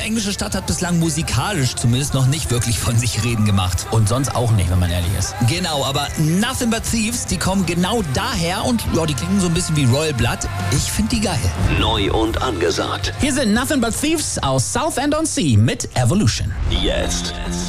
englische Stadt hat bislang musikalisch zumindest noch nicht wirklich von sich reden gemacht. Und sonst auch nicht, wenn man ehrlich ist. Genau, aber Nothing But Thieves, die kommen genau daher und ja, die klingen so ein bisschen wie Royal Blood. Ich finde die geil. Neu und angesagt. Hier sind Nothing But Thieves aus Southend-on-Sea mit Evolution. Jetzt.